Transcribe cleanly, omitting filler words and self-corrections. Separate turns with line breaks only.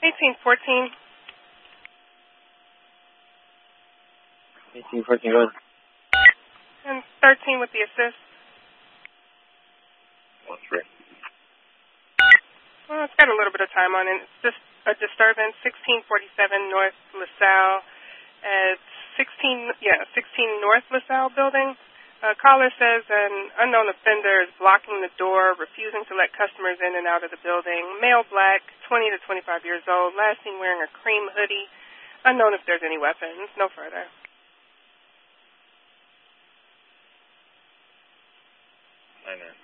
1814.
1814, go ahead.
And 13 with the assist.
13.
Well, it's got a little bit of time on it. It's just a disturbance, 1647 North LaSalle at 16 North LaSalle building. Caller says an unknown offender is blocking the door, refusing to let customers in and out of the building. Male, black, 20 to 25 years old, last seen wearing a cream hoodie. Unknown if there's any weapons. No further.
I know.